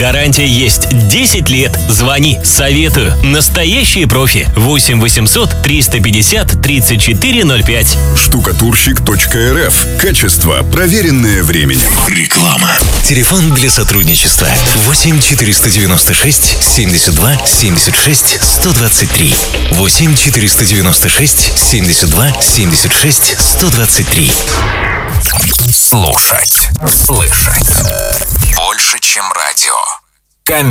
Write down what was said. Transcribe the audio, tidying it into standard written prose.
Гарантия есть 10 лет. Звони, советую. Настоящие профи. 8 800 350 3405. Штукатурщик.рф. Качество, проверенное временем. Реклама. Телефон для сотрудничества 8 496 72 76 123. 8 496 72 76 123. Слушать. Слышать. Больше, чем радио.